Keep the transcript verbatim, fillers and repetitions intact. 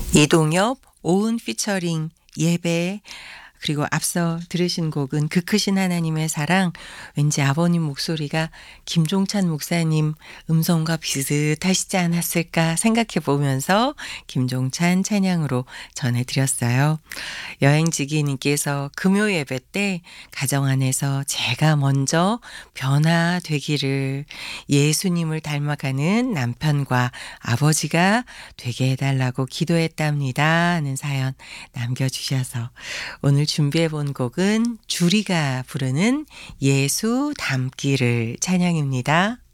이동엽, 오은 피처링 예배, 그리고 앞서 들으신 곡은 그 크신 하나님의 사랑. 왠지 아버님 목소리가 김종찬 목사님 음성과 비슷하시지 않았을까 생각해 보면서 김종찬 찬양으로 전해드렸어요. 여행지기님께서 금요 예배 때 가정 안에서 제가 먼저 변화되기를, 예수님을 닮아가는 남편과 아버지가 되게 해달라고 기도했답니다 하는 사연 남겨주셔서 오늘 준비해 본 곡은 주리가 부르는 예수 닮기를 찬양입니다.